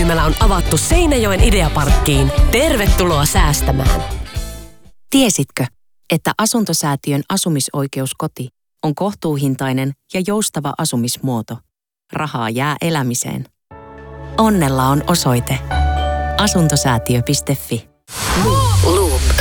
Ideamyymälä on avattu Seinäjoen Ideaparkkiin. Tervetuloa säästämään. Tiesitkö, että Asuntosäätiön asumisoikeuskoti on kohtuuhintainen ja joustava asumismuoto? Rahaa jää elämiseen. Onnella on osoite. Asuntosäätiö.fi.